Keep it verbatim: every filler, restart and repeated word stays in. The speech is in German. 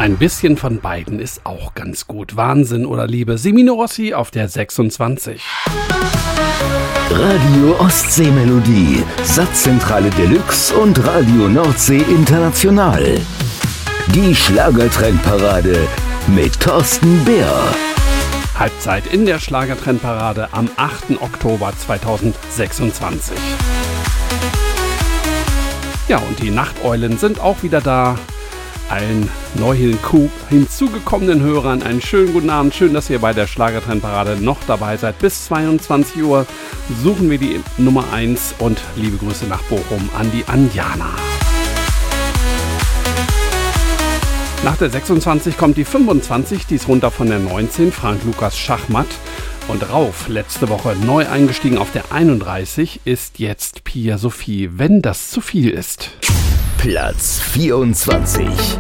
Ein bisschen von beiden ist auch ganz gut. Wahnsinn oder Liebe. Semino Rossi auf der sechsundzwanzig. Radio Ostsee-Melodie, Satzzentrale Deluxe und Radio Nordsee International. Die Schlagertrendparade mit Thorsten Bär. Halbzeit in der Schlagertrendparade am achten Oktober zweitausendsechsundzwanzig. Ja, und die Nachteulen sind auch wieder da. Allen neu hinzugekommenen Hörern einen schönen guten Abend. Schön, dass ihr bei der Schlagertrendparade noch dabei seid. Bis zweiundzwanzig Uhr suchen wir die Nummer eins und liebe Grüße nach Bochum an die Anjana. Nach der sechsundzwanzig kommt die fünfundzwanzig, die ist runter von der neunzehn, Frank Lukas Schachmatt. Und rauf, letzte Woche neu eingestiegen auf der einunddreißig, ist jetzt Pia Sophie, wenn das zu viel ist. Platz vierundzwanzig.